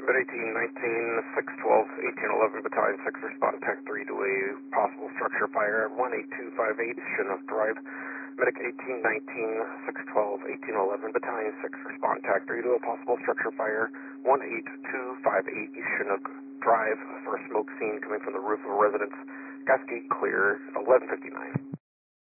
1819, 612, 1811, Battalion 6, respond Tech 3 to a possible structure fire at 18258 Chinook Drive. Medic 1819, 612, 1811, Battalion 6, respond Tech 3 to a possible structure fire, 18258 Chinook Drive. First smoke seen coming from the roof of a residence. Cascade clear, 11:59.